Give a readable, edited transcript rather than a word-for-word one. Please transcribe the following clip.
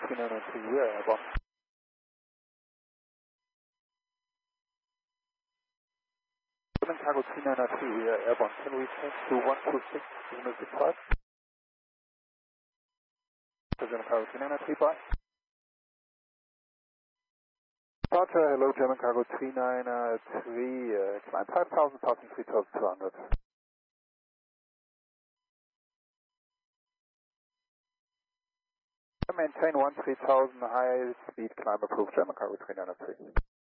3903, you are airborne. German Cargo 3903, we are airborne. Can we change to 126, 065? German Cargo 3903, bye. Departure, hello, German Cargo 3903, climb 5000, passing 3200. Maintain 13,000, high speed climb approved, German Cargo 3903.